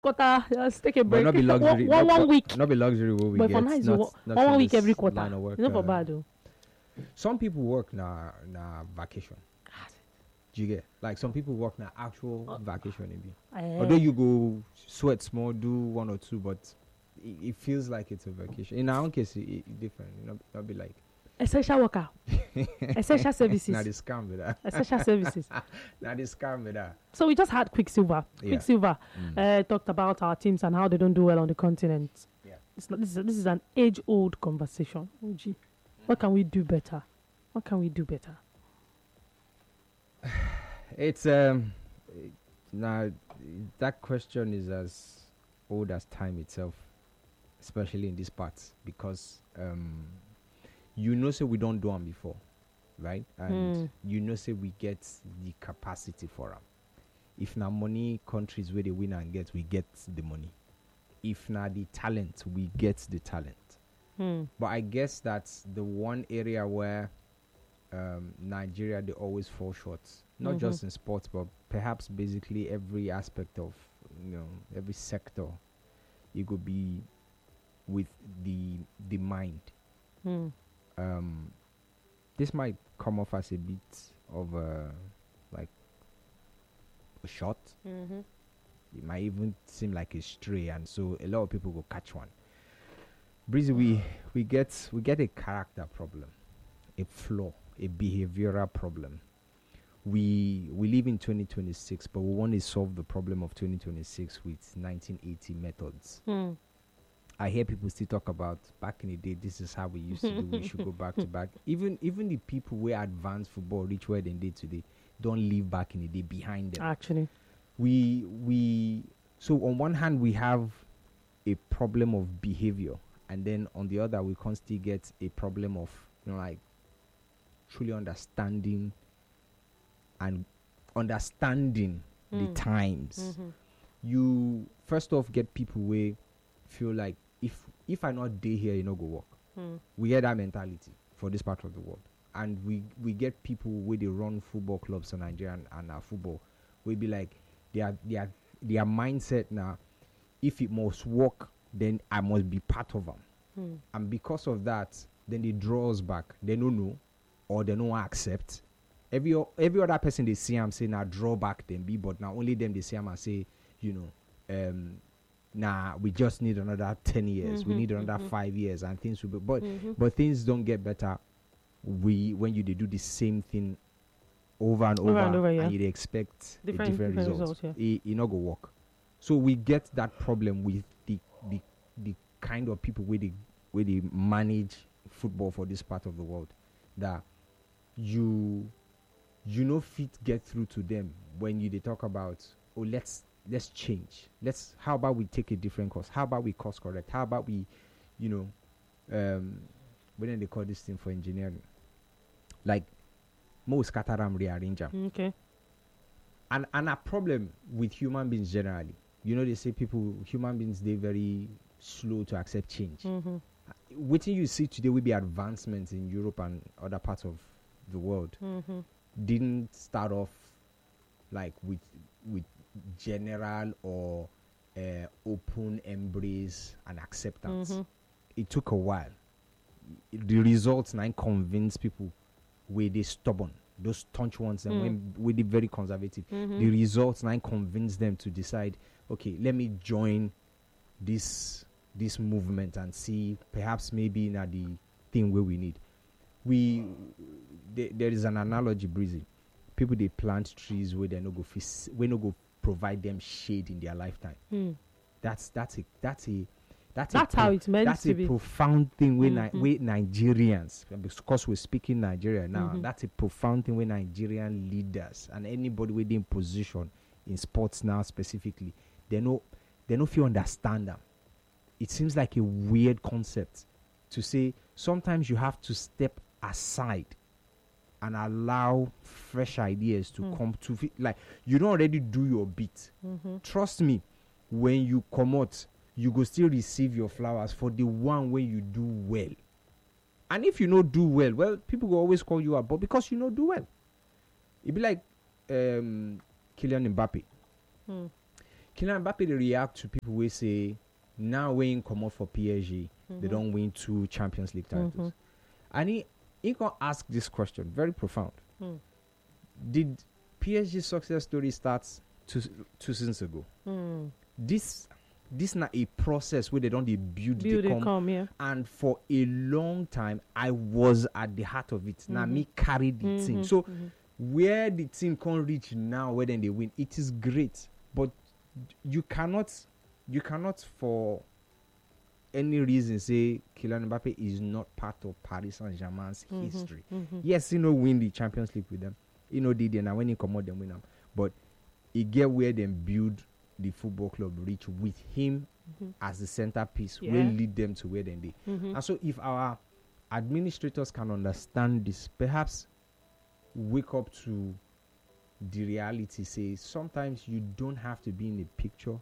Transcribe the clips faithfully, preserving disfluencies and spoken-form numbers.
quarter, just take a But break. not be luxury. one, not, one week. Not be luxury what we But get. for now, it's not, one, not one from week this every line quarter. of work, It's not for uh, bad though. Some people work na na vacation. Do you get? Like some people work na actual uh, vacation maybe. Uh, Although you go sweat small, do one or two, but it, it feels like it's a vacation. In our own case, it, it different. You know, not be like essential worker, essential services. Now the scam with that. Essential services. Now the scam with that. So we just had Quicksilver. Yeah. Quicksilver Mm. uh, talked about our teams and how they don't do well on the continent. Yeah. It's not, this, is, this is an age-old conversation. O G, what can we do better? What can we do better? It's um now that question is as old as time itself, especially in these parts, because um you know say we don't do them before, right? And Mm. you know say we get the capacity for them. If now money countries where they win and get, we get the money. If now the talent, we get the talent. Hmm. But I guess that's the one area where um, Nigeria, they always fall short. Not Mhm. just in sports, but perhaps basically every aspect of, you know, every sector. You could be with the the mind. Hmm. Um, this might come off as a bit of a like a shot. Mm-hmm. It might even seem like a stray, and so a lot of people will catch one. Breezy, we we get we get a character problem, a flaw, a behavioral problem. We we live in twenty twenty-six, but we want to solve the problem of twenty twenty-six with nineteen eighty methods. Hmm. I hear people still talk about back in the day. This is how we used to do. We should go back to back. Even even the people who advanced football reach where they did today don't live back in the day behind them. Actually, we we so on one hand we have a problem of behavior, and then on the other we constantly get a problem of, you know, like truly understanding and understanding the Mm. times. Mm-hmm. You first off get people where feel like if if I not day here, you know, go work. Hmm. We get that mentality for this part of the world, and we we get people where they run football clubs in Nigeria and, and our football. We be like their their their mindset now. If it must work, then I must be part of them, Hmm. and because of that, then they draw us back. They don't know, or they don't accept. Every o- every other person they see, I'm saying now draw back them be, but now only them they see, I'm and say, you know, um, nah, we just need another ten years. We Mhm, need another mhm. five years, and things will be. But Mhm. but things don't get better. We when you they do the same thing over and over, Over and over, yeah. you they expect Different- a different, different result. result, It, it not go work. So we get that problem with the the the kind of people where they where they manage football for this part of the world, that you you know fit get through to them when you they talk about, oh, let's let's change. Let's how about we take a different course? How about we course correct? How about we, you know, um what do they call this thing for engineering? Like most scatteram rearrange 'em. Okay. and and a problem with human beings generally. You know, they say people, human beings, they very slow to accept change. Mm-hmm. Waiting you see today will be advancements in Europe and other parts of the world Mm-hmm. didn't start off like with with general or uh, open embrace and acceptance. Mm-hmm. It took a while. The results now convince people where they stubborn, those staunch ones, and Mm. when we they very conservative. Mhm. The results now convince them to decide, okay, let me join this this movement and see perhaps maybe now the thing where we need. We th- there is an analogy, Breezy. People they plant trees where they no go fis- we no go provide them shade in their lifetime. Mm. That's that's a that's a that's, That's a how it's meant that's to a be. profound thing with Mhm. Ni- with Nigerians, because we're speaking Nigeria now. Mhm. That's a profound thing with Nigerian leaders and anybody within position in sports now specifically. They know they know if you understand them. It seems like a weird concept to say sometimes you have to step aside and allow fresh ideas to Mm. come to fi- like you don't already do your bit. Mm-hmm. Trust me, when you come out, you go still receive your flowers for the one where you do well. And if you not do well, well, people will always call you out, but because you not do well, it be like um, Kylian Mbappe. Mm. Kylian Mbappe they react to people who say now when come out for P S G, Mm-hmm. they don't win two Champions League titles. Mhm. And he he can ask this question, very profound. Mm. Did P S G's success story start two two seasons ago? Mm. This this not a process where they don't they build, Build they it come, come, yeah. and for a long time I was at the heart of it. Now Mhm. me carried the team. Mhm, So mhm. where the team can reach now, where then they win, it is great. But you cannot, you cannot for any reason say Kylian Mbappe is not part of Paris Saint-Germain's Mhm, history. mhm. Yes, he know win the Champions League with them. He know did and when he come out, them win them. But he get where them build the football club reach with him Mhm. as the centerpiece Yeah. will lead them to where they they. Mhm. And so if our administrators can understand this, perhaps wake up to the reality, say sometimes you don't have to be in the picture.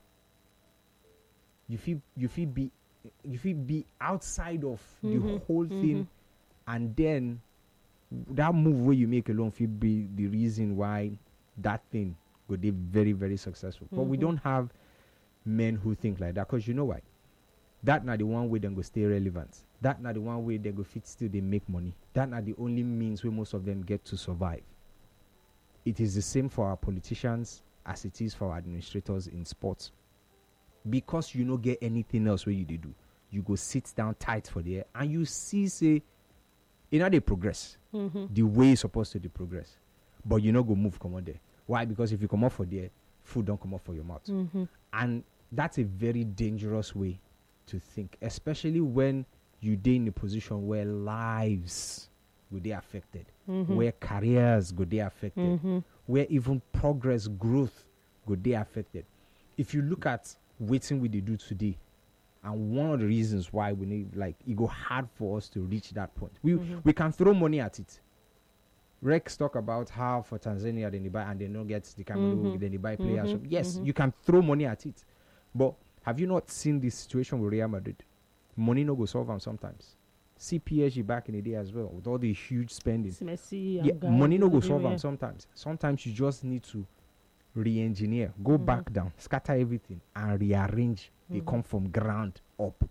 You feel you feel be you feel be outside of the Mhm, whole thing, mhm. and then that move where you make alone feel be the reason why that thing would be very very successful. But we Mhm. don't have men who think like that, because you know why? That not the one way they go stay relevant. That not the one way they go fit still they make money. That not the only means where most of them get to survive. It is the same for our politicians as it is for our administrators in sports. Because you don't get anything else where you they do, you go sit down tight for the air and you see say, you know they progress Mhm. the way it's supposed to the progress, but you not go move come on there. Why? Because if you come up for there, food don't come up for your mouth. Mhm. And that's a very dangerous way to think, especially when you dey in a position where lives go dey affected, Mhm. where careers go dey affected, Mhm. where even progress, growth go dey affected. If you look at wetin we dey do today, and one of the reasons why we need, like, it go hard for us to reach that point. We Mhm. we can throw money at it. Rex talk about how for Tanzania they buy and they don't get the kind of Mhm. then they buy players. Mhm. Yes, Mhm. you can throw money at it, but have you not seen this situation with Real Madrid? Money no go solve them sometimes. See P S G back in the day as well with all the huge spending. It's Messi and Yeah, guys money no go everywhere. solve them sometimes. Sometimes you just need to re-engineer, go Mhm. back down, scatter everything, and rearrange. They Mhm. come from ground up.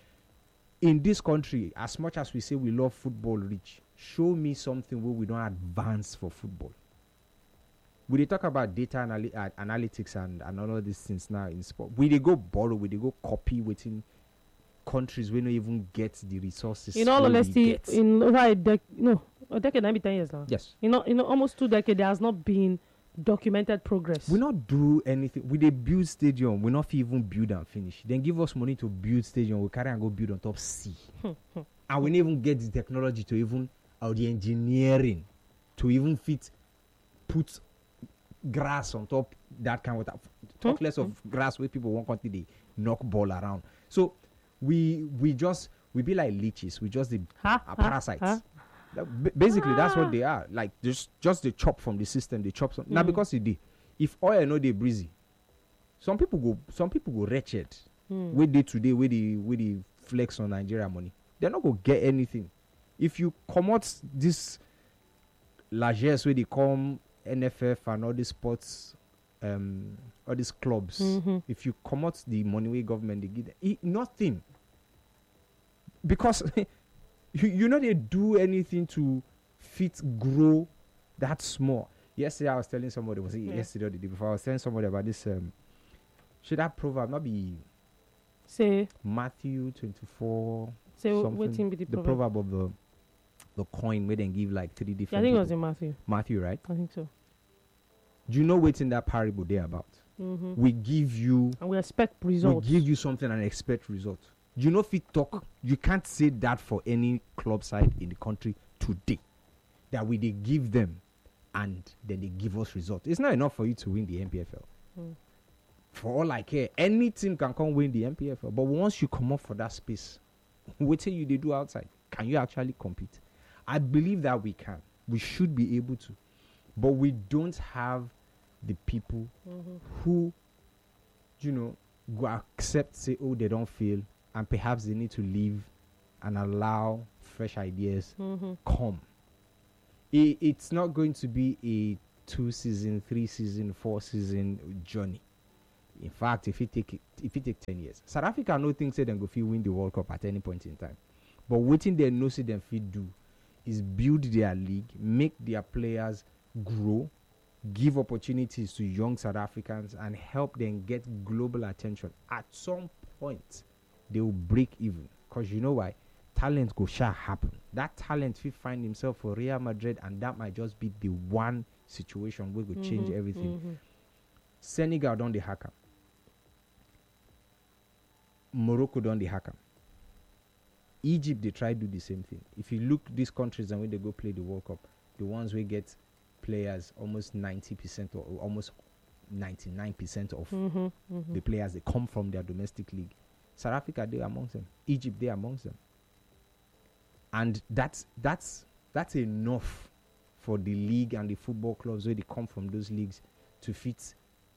In this country, as much as we say we love football rich, show me something where we don't advance for football. We dey talk about data anali- uh, analytics and, and all of these things now in sport. We they go borrow, we they go copy within countries we don't even get the resources. In all wey we honesty, get. in over a decade, no, a decade, maybe ten years now. Yes. You know, in almost two decades, there has not been documented progress. We not do anything. We they build stadium. We not fit even build and finish. Then give us money to build stadium. We carry and go build on top sea. And we never even get the technology to even, or the engineering to even fit, put grass on top that kind of water. Talk less of grass where people won't continue they knock ball around. So we we just we be like leeches. We just the Ha, are ha, parasites. ha. That- ba- basically, that's Ah. what they are. Like just just they chop from the system. They chop some. Now Mm. because it dey, if oil no dey breezy, some people go some people go wretched. Mm. Where they today, where they where they flex on Nigeria money, they're not gonna get anything. If you come out this largesse where they come N F F and all these sports, um, all these clubs, Mhm. if you come out the money where government they give them, it, nothing. Because you you know they do anything to fit grow that small. Yesterday I was telling somebody, was it Yeah. yesterday or the day before? I was telling somebody about this. Um, should that proverb not be Say, Matthew twenty-four? say, something? waiting with the, The proverb. proverb of the the coin where they give like three Yeah, different. I think it people. was in Matthew. Matthew, right? I think so. Do you know what's in that parable there about? Mm-hmm. We give you, And we expect results. we give you something and expect result. You know, if you talk, you can't say that for any club side in the country today. That we they give them, and then they give us result. It's not enough for you to win the N P F L. Mm. For all I care, any team can come win the N P F L. But once you come up for that space, what you they do outside? Can you actually compete? I believe that we can. We should be able to, but we don't have the people Mm-hmm. who, you know, go accept, say, oh, they don't feel, and perhaps they need to leave and allow fresh ideas Mm-hmm. come. I- it's not going to be a two season, three season, four season journey. In fact, if it take it, if it take ten years, South Africa no think say them go fit win the World Cup at any point in time. But waiting they know say them fit do is build their league, make their players grow, give opportunities to young South Africans, and help them get global attention. At some point, they will break even. Because you know why? Talent go shall happen. That talent will find himself for Real Madrid, and that might just be the one situation where will mm-hmm, change everything. Mm-hmm. Senegal done the hacker. Morocco done the hacker. Egypt, they try to do the same thing. If you look these countries and when they go play the World Cup, the ones where get players almost ninety percent or almost ninety-nine percent of mm-hmm, mm-hmm. the players, they come from their domestic league. South Africa, they amongst them. Egypt, they amongst them. And that's that's that's enough for the league and the football clubs where they come from those leagues to fit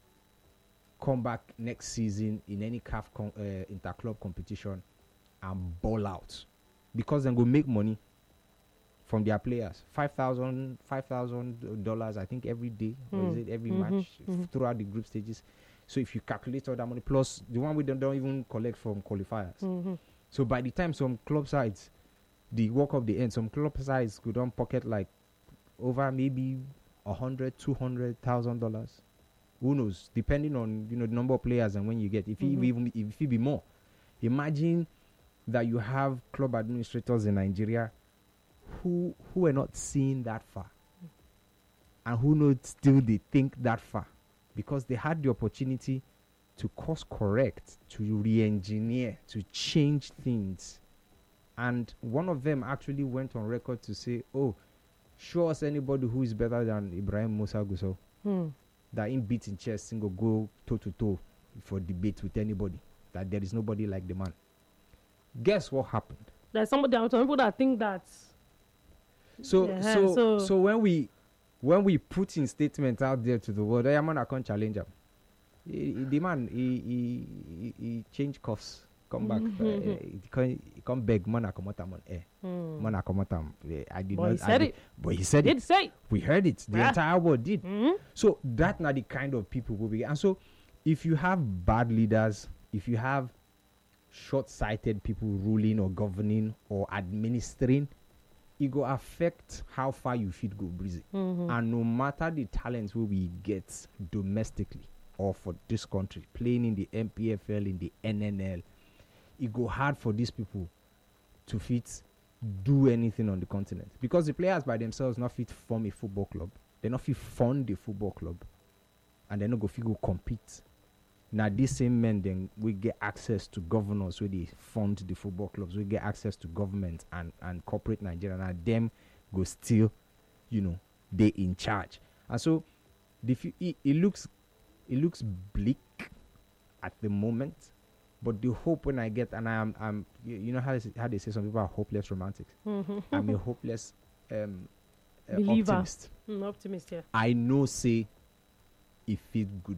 come back next season in any C A F com- uh, inter-club competition and ball out, because then go make money from their players. Five thousand, five thousand dollars, I think, every day, mm. or is it every mm-hmm. match mm-hmm. f- throughout the group stages. So if you calculate all that money plus the one we don't, don't even collect from qualifiers. Mm-hmm. So by the time some club sides, the World Cup, the end, some club sides could on pocket like over maybe a hundred, two hundred thousand dollars. Who knows? Depending on, you know, the number of players and when you get. If mm-hmm. it even if it be more, imagine that you have club administrators in Nigeria who who are not seeing that far, and who know still they think that far, because they had the opportunity to course correct, to re-engineer, to change things. And one of them actually went on record to say, oh, show us anybody who is better than Ibrahim Musa Gusau. Hmm. That in beat in chess, single go toe to toe for debate with anybody. That there is nobody like the man. Guess what happened? There's somebody, some people that think that. So, yeah, so, so, so when we, when we put in statement out there to the world, I man I can't challenge him. He, he, the man, he, he, he, he change course, come back, Mm-hmm. uh, he, come, he come beg, man I come out am on air, Mm. man I come out am. uh, I did But not. he said I did, it. But he said Did it. say. We heard it. The Yeah. entire world did. Mm-hmm. So that not the kind of people we be. And so, if you have bad leaders, if you have short-sighted people ruling or governing or administering, it go affect how far you fit go breezy. Mm-hmm. And no matter the talents we we get domestically or for this country, playing in the M P F L, in the N N L, it go hard for these people to fit do anything on the continent, because the players by themselves not fit form a football club. They not fit fund the football club, and they not go fit go compete. Now these same men then we get access to governors where they fund the football clubs. We get access to government and, and corporate Nigeria. Now them go still, you know, they in charge. And so the f- it, it looks it looks bleak at the moment. But the hope when I get, and I'm I'm you, you know how they, say, how they say some people are hopeless romantics. Mm-hmm. I'm a hopeless um, uh, Believer. optimist. Mm, optimist, yeah. I know say it feels good.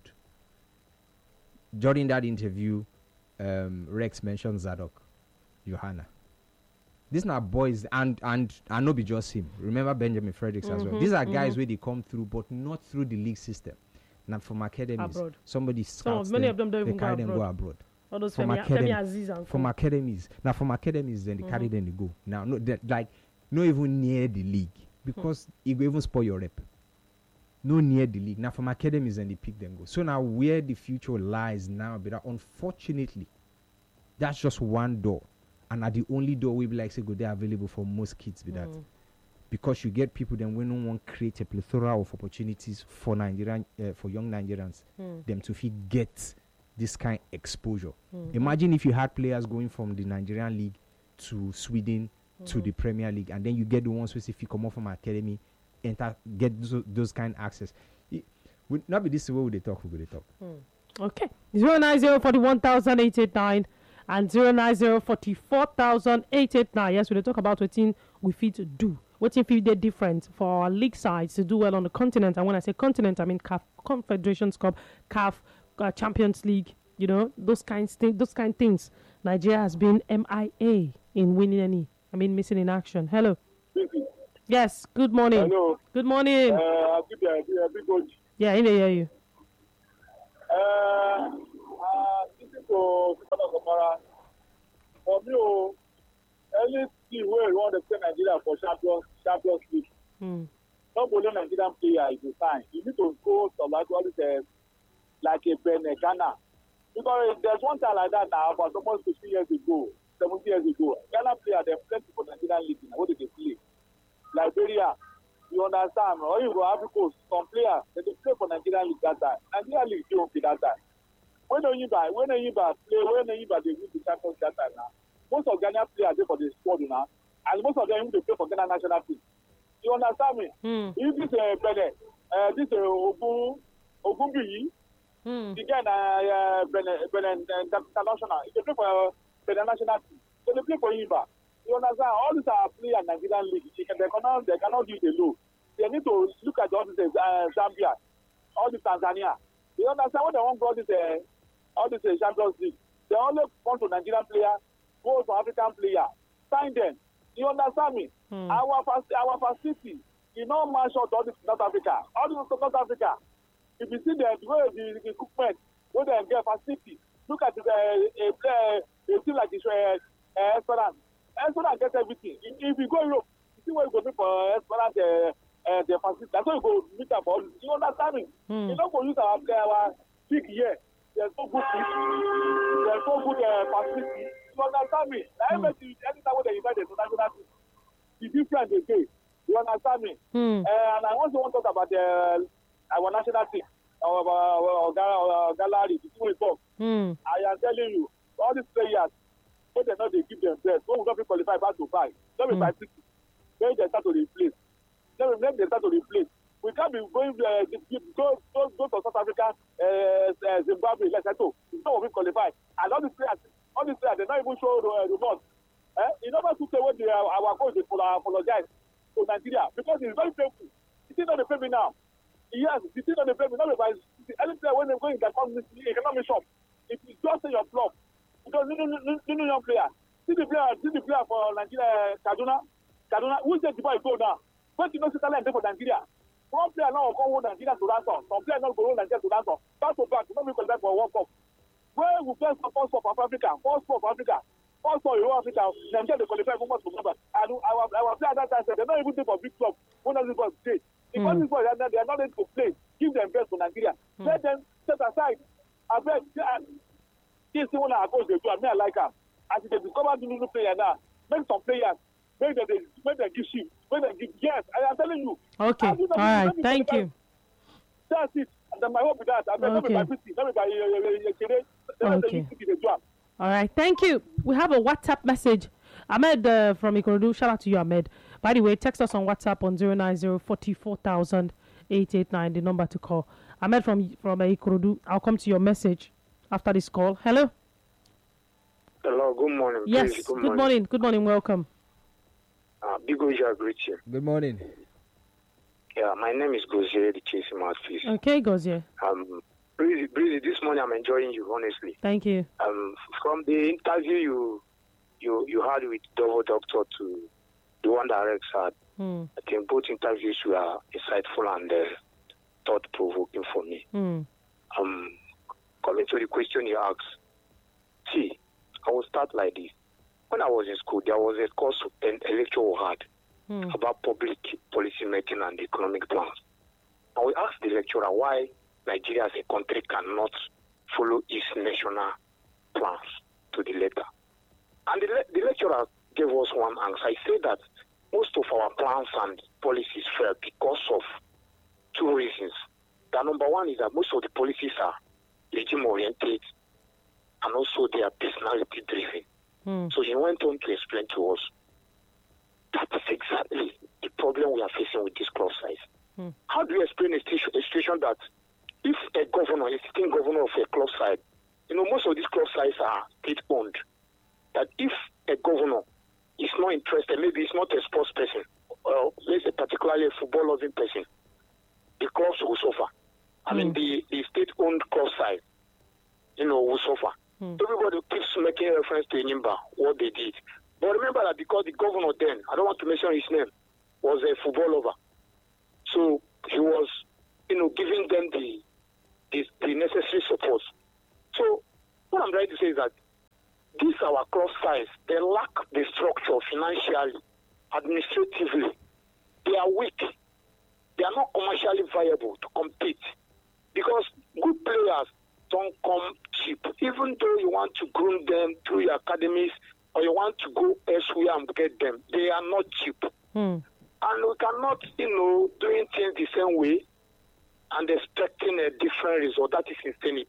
During that interview, um, Rex mentioned Zadok, Johanna. These are boys, and and and not be just him. Remember Benjamin Fredericks as well. Mhm, These are guys mhm. where they come through, but not through the league system. Now from academies, Abroad. somebody Some scouts of, many them, of them don't they even go carry them abroad. go abroad. All those from Femi, academy- Femi Aziz and From co. academies. Now from academies, then they carry Mhm. them, they go. Now, no, they- like, not even near the league, because it will even spoil your rep. No near the league. Now from academies, then they pick them go. So now where the future lies now, but unfortunately, that's just one door. And at the only door we be like say go there available for most kids with that. Mm. Because you get people then when no one create a plethora of opportunities for Nigerian uh, for young Nigerians, Mm. them to fit get this kind of exposure. Mhm. Imagine if you had players going from the Nigerian league to Sweden to Mhm. the Premier League, and then you get the ones who if you come off from academy, enter get those, those kind of access. It would not be this way we they talk, we they talk. Mm. Okay. zero nine zero forty one thousand eight eight nine and zero nine zero forty four thousand eight eight nine. Yes, we dey talk about what we fit to do. What if they different for our league sides to do well on the continent? And when I say continent, I mean C A F Confederations Cup, C A F uh, Champions League. You know, those kinds things. Those kind things. Nigeria has been M I A in winning any. I mean, missing in action. Hello. Yes. Good morning. Hello. Good morning. Uh, good day, good day, good day. Yeah, I hear you. Uh, to Christopher Gomara. For me, oh, any team where you want to play Nigeria for Champions Champions League, Hmm. not only Nigerian player is a sign. You need to go to like all this, uh, like a Benin, Ghana. Because there's one time like that now, but almost fifty years ago, seventy years ago, Ghana player they play for Nigerian league. What did they play? Liberia, you understand? Or you go Africa, some players they dey play for Nigerian league that time. Nigerian league don't play that time. When you buy, when you buy play, when you buy they win the champions that time now. Most of Ghana players dey for the squad now, and most of them even dey play for Ghana national team. You understand me? Hmm. If this uh, Benin, uh, this uh, Ogun Ogunbiyi. Hmm. The guy na Benin Benin international. He play for uh, Benin national team. So they play for Iba. You understand? All these are play in Nigerian league. They, can, they cannot they cannot do it alone. They need to look at all this uh, Zambia, all this Tanzania. You understand what they want for this uh, all this uh, Champions League? They only want to Nigerian player, go to African player, sign them. You understand me? Hmm. Our our facility, you know, match out all this North Africa, all this North Africa. If you see the way the, the equipment, where they get facility, look at the a uh, a thing like this uh, uh, Esperance. Esperance gets everything. If, if you go Europe, you see where you go for uh, Esperance uh, uh, the facility. That's why you go meet up for all this. You understand me? Hmm. You don't go use our our big here. There's no good food. There's no good uh, facility. You understand me? Hmm. Anytime when they invite the international team, the different they say. You understand me? Hmm. Uh, and I also want to talk about the. Uh, our national team, our, our, our, our gallery, the people we talk. Hmm. I am telling you, all these players, when they know they give them best, when we don't qualify back to five, let me Mm. five sixty. Then they start to replace. Then when they start to replace. We can't be going uh, go, go, go to South Africa, uh, uh, Zimbabwe, Lesotho. It's not what we qualify. And all these players, all these players, they don't even show uh, remorse. Eh? In order to say when they, uh, our coach is apologize to Nigeria because it's very painful. It is not the pay now. Yes, the thing on the paper, not about any player when they're going to come, you cannot miss up. If you just say your flop, because you know, you know, young player, see the player, see the player for Nigeria, Kaduna, Kaduna, who said Dubai go now? But you know, talent for Nigeria. One player now will come hold Nigeria to ransom. Some player now go hold Nigeria to ransom. Back to back, you know, we call that for World Cup. Where we play for first for Africa, first for Africa, first for Euro Africa, Nigeria they qualify for most of them. And our our player that time said they're not even doing for big club. Who does it for state? Because mm. boys, they are not ready to play. Give them best to Nigeria. Mm. Let them set aside. I bet this one I coach they do. I mean, I like them. As they discover the new player now, make some players, make them, make them give shit, make them give. Yes, I am telling you. Okay. All right. Thank you. That's it. And then my hope is that I mean, okay. Not by fifty, not by okay. All right. Thank you. We have a WhatsApp message. Ahmed uh, from Ikorodu. Shout out to you, Ahmed. By the way, text us on WhatsApp on zero nine zero forty-four thousand eight eight nine, the number to call. Ahmed from from uh, Ikorodu. I'll come to your message after this call. Hello. Hello. Good morning. Yes. Please, good, good morning. morning. Good morning. Welcome. Uh, Big Oja, greet you. Good morning. Yeah, my name is Gozier, the chasing mouthpiece. Okay, Gozier. Um, Breezy, Breezy, this morning I'm enjoying you, honestly. Thank you. Um, from the interview you you you had with Double Doctor to the one that Rex had, mm. I think both interviews were insightful and uh, thought-provoking for me. Mm. Um, coming to the question you asked, see, I will start like this. When I was in school, there was a course, an a lecture we had mm. about public policy making and economic plans. And we asked the lecturer why Nigeria as a country cannot follow its national plans to the letter. And the, le- the lecturer gave us one answer. He said that most of our plans and policies fail because of two reasons. The number one is that most of the policies are regime-oriented and also they are personality-driven. Mm. So he went on to explain to us that is exactly the problem we are facing with this club size. Mm. How do you explain a situation, a situation that if a governor, a sitting governor of a club side, you know, most of these club sides are state-owned, that if a governor is not interested, maybe he's not a sports person, or let's say particularly a football-loving person, the clubs will suffer. I mm. mean, the, the state-owned club side, you know, will suffer. Mm. Everybody keeps making reference to Enyimba, what they did. But remember that because the governor then, I don't want to mention his name, was a football lover. So he was, you know, giving them the the, the necessary support. So what I'm trying to say is that these our club size, they lack the structure financially, administratively. They are weak. They are not commercially viable to compete because good players don't come cheap. Even though you want to groom them through your academies or you want to go elsewhere and get them, they are not cheap. Hmm. And we cannot, you know, doing things the same way and expecting a different result. That is insanity.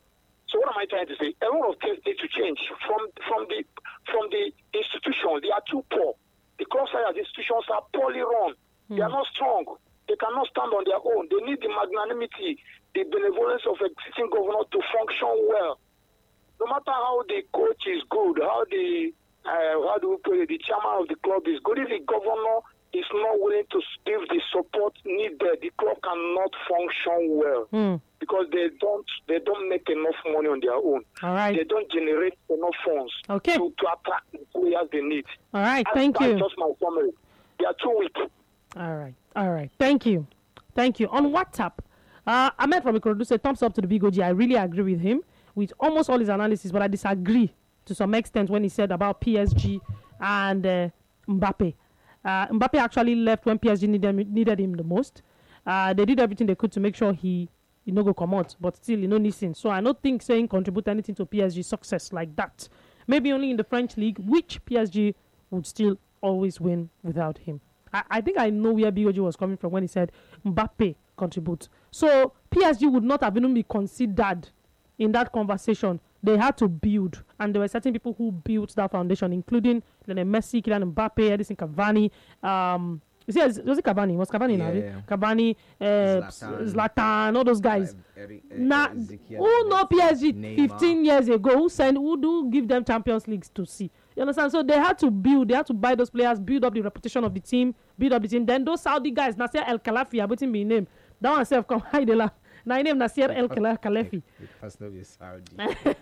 So what am I trying to say? A lot of things need to change from from the from the institution. They are too poor. The club side institutions are poorly run. Mm. They are not strong. They cannot stand on their own. They need the magnanimity, the benevolence of existing governor to function well. No matter how the coach is good, how the uh, how do we put it, the chairman of the club is good, if the governor is not willing to give the support needed, the club cannot function well mm. because they don't they don't make enough money on their own. All right. They don't generate enough funds okay. to, to attract the players they need. All right, That's thank you. Just my summary. They are too weak. All right, all right. Thank you. Thank you. On WhatsApp, uh, Ahmed from Ikorodu said, thumbs up to the Big O G. I really agree with him with almost all his analysis, but I disagree to some extent when he said about P S G and uh, Mbappe. Uh, Mbappe actually left when P S G needed, needed him the most. Uh, they did everything they could to make sure he you know, go come out, but still, you know, listen. So I don't think saying contribute anything to P S G success like that. Maybe only in the French league, which P S G would still always win without him. I, I think I know where B O G was coming from when he said Mbappe contribute. So P S G would not have even been considered in that conversation. They had to build, and there were certain people who built that foundation, including Lionel Messi, Kylian Mbappe, Edison Cavani. Um, you see, was it Cavani? Was Cavani yeah, now? Yeah. Cavani, uh, Zlatan. Zlatan, all those guys. Uh, Eric, uh, Now, Ezekiel, who know P S G Neymar. fifteen years ago? Who send? Who do give them Champions Leagues to see? You understand? So they had to build. They had to buy those players, build up the reputation of the team, build up the team. Then those Saudi guys, Nasser El Khelafi, about be name. That one self come hide the la. Now name Nasser El Khelafi. Because no be Saudi.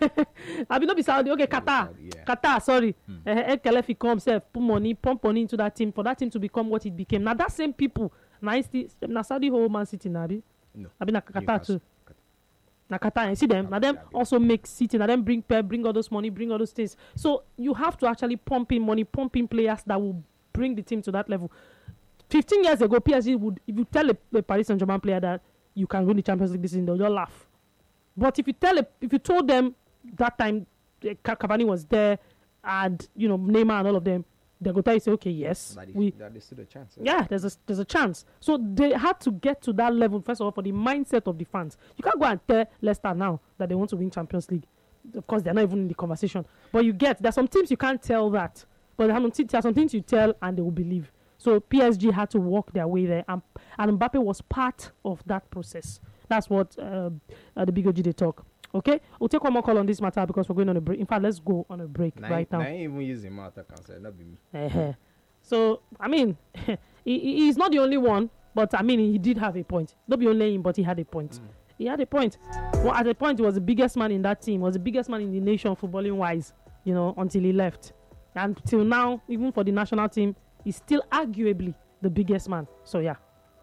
I mean, not be Saudi. Okay, Qatar. Saudi, yeah. Qatar. Sorry. Hmm. Uh, El Khelafi come self put money, pump money into that team for that team to become what it became. Now that same people, now na Saudi whole Man City nabi. No. I mean, na Qatar Newcastle. too. Na Qatar, you see them. Now them also make City. Now them bring bring all those money, bring all those things. So you have to actually pump in money, pump in players that will bring the team to that level. Fifteen years ago, P S G would, if you tell a, a Paris Saint-Germain player that you can win the Champions League this season, they'll just laugh. But if you tell, a, if you told them that time uh, Cavani was there, and you know Neymar and all of them, they're going to tell you, say, okay, yes, That is, we. that is still a chance. Yeah, there's a there's a chance. So they had to get to that level first of all for the mindset of the fans. You can't go and tell Leicester now that they want to win Champions League. Of course, they're not even in the conversation. But you get there's some teams you can't tell that, but there are some things you tell and they will believe. So P S G had to walk their way there, and, and Mbappe was part of that process. That's what uh, uh, the Big O G they talk. Okay, we'll take one more call on this matter because we're going on a break. In fact, let's go on a break Now, right now. Now I ain't even using Martha cancer. Not be me. Uh-huh. So I mean, he, he's not the only one, but I mean, he did have a point. Not the only him, but he had a point. Mm. He had a point. Well, at a point, he was the biggest man in that team. Was the biggest man in the nation, footballing wise. You know, until he left, and till now, even for the national team, he's still arguably the biggest man. So yeah.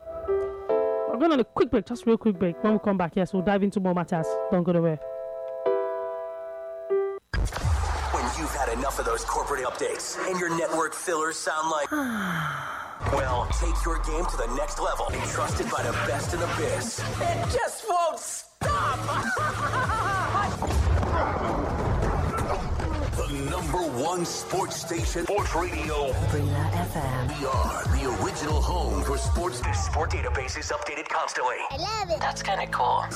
We're going on a quick break, just real quick break. When we come back, yes, we'll dive into more matters. Don't go nowhere. When you've had enough of those corporate updates and your network fillers sound like... well, take your game to the next level. Entrusted by the best in the biz. It just won't stop! The number one sports station, Sports Radio. Brila F M. We are the original home for sports. The sport database is updated constantly. I love it. That's kind of cool.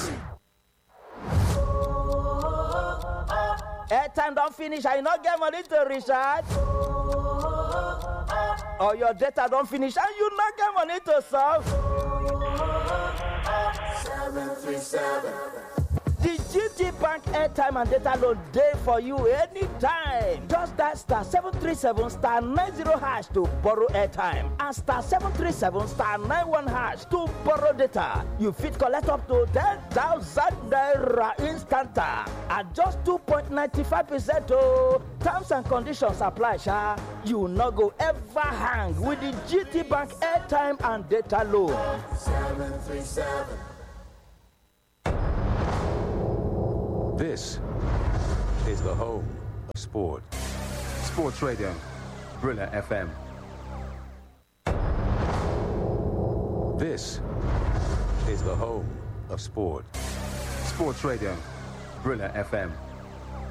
Airtime don't finish, I not get money to recharge. Or your data don't finish and you not get money to solve. seven three seven. The G T Bank airtime and data load day for you anytime. Just dial star seven three seven star nine zero hash to borrow airtime and star seven three seven star nine one hash to borrow data. You fit collect up to ten thousand naira instant at just two point nine five percent. Oh, terms and conditions apply, sha. You no go ever hang with the G T Bank airtime and data load. seven three seven. This is the home of sport. Sports Radio, Brilla F M. This is the home of sport. Sports Radio, Brilla F M.